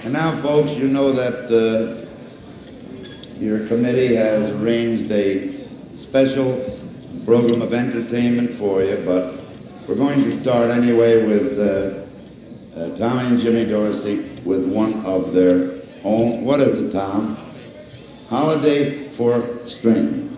And now, folks, you know that your committee has arranged a special program of entertainment for you, but we're going to start anyway with Tommy and Jimmy Dorsey with one of their own. What is it, Tom? Holiday for String.